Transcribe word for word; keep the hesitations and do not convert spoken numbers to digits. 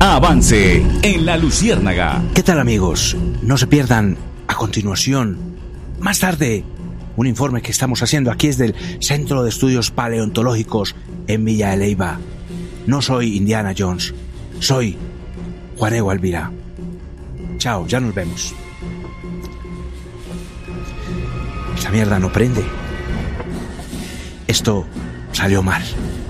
Avance en La Luciérnaga. ¿Qué tal, amigos? No se pierdan a continuación, más tarde, un informe que estamos haciendo aquí es del Centro de Estudios Paleontológicos en Villa de Leyva. No soy Indiana Jones, soy Juanego Alvira. Chao, ya nos vemos. Esta mierda no prende. Esto salió mal.